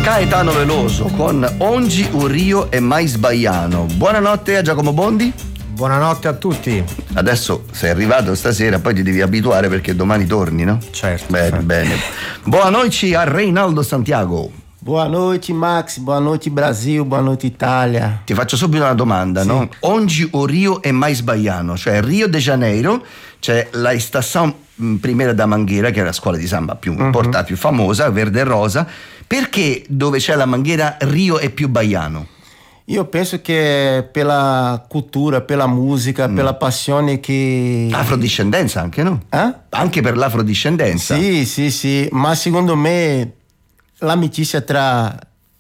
Caetano Veloso con Ongi, un Rio e mai sbagliano. Buonanotte a Giacomo Bondi. Buonanotte a tutti. Adesso sei arrivato stasera, poi ti devi abituare perché domani torni, no? Certo. Bene. Buonanotte a Reinaldo Santiago. Boa noite Max, boa noite Brasil, boa noite Italia. Ti faccio subito una domanda, sì. No? Ongi, un Rio e mai sbagliano, cioè Rio de Janeiro c'è la Estação Primera da Mangueira, che è la scuola di samba più importante, più famosa, verde e rosa. Perché dove c'è la Mangueira Rio è più baiano? Io penso che per la cultura, per la musica, per la passione che... Afrodiscendenza anche, no? Anche per l'afrodiscendenza. Sì, ma secondo me l'amicizia tra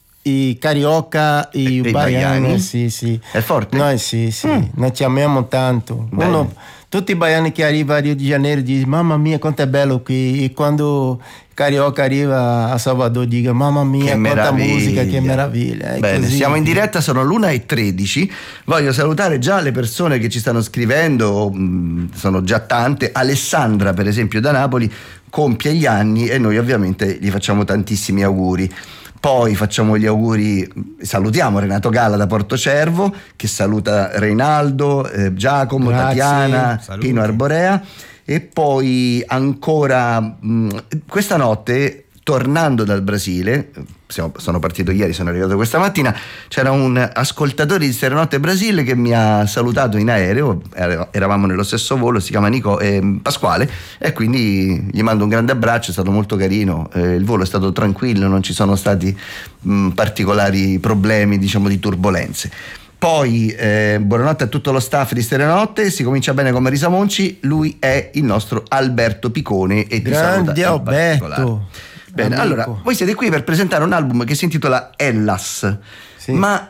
i carioca e i baiani, sì. È forte? Noi sì, noi ci amiamo tanto. Tutti i baiani che arrivano a Rio de Janeiro dicono mamma mia quanto è bello qui, e quando il carioca arriva a Salvador dice mamma mia che quanta musica, che meraviglia. Bene, così. Siamo in diretta, sono l'1:13. Voglio salutare già le persone che ci stanno scrivendo, sono già tante. Alessandra per esempio da Napoli compie gli anni e noi ovviamente gli facciamo tantissimi auguri. Poi facciamo gli auguri, salutiamo Renato Galla da Portocervo che saluta Reinaldo, Giacomo, Grazie. Tatiana, Saluti. Pino Arborea. E poi ancora questa notte, tornando dal Brasile, sono partito ieri, sono arrivato questa mattina, c'era un ascoltatore di Sterenotte Brasile che mi ha salutato in aereo, eravamo nello stesso volo, si chiama Pasquale, e quindi gli mando un grande abbraccio, è stato molto carino, il volo è stato tranquillo, non ci sono stati particolari problemi, diciamo, di turbolenze. Poi buonanotte a tutto lo staff di Sterenotte, si comincia bene con Marisa Monci, lui è il nostro Alberto Picone e ti saluta Grande in particolare. Alberto. Bene, Amico. allora voi siete qui per presentare un album che si intitola Ellas, Sì. ma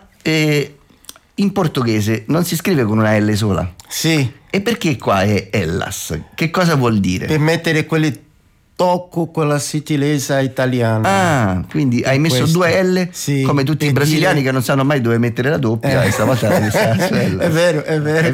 in portoghese non si scrive con una L sola. Sì, E perché qua è Ellas? Che cosa vuol dire? per mettere quelle tocco con la sottigliezza italiana. Ah, quindi hai messo questo. 2 L, Sì, come tutti i per brasiliani dire- che non sanno mai dove mettere la doppia, e stavolta l'hai messa la L. È vero.